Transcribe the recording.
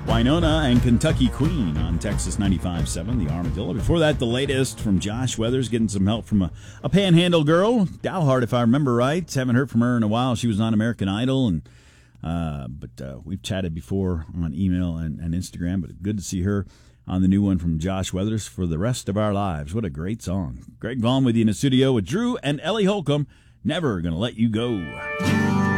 Winona and Kentucky Queen on Texas 95.7, the Armadillo. Before that, the latest from Josh Weathers, getting some help from a Panhandle girl, Dalhart, if I remember right. Haven't heard from her in a while. She was on American Idol, and but we've chatted before on email and Instagram, but good to see her on the new one from Josh Weathers, For the Rest of Our Lives. What a great song. Greg Vaughn with you in the studio with Drew and Ellie Holcomb. Never Gonna Let You Go.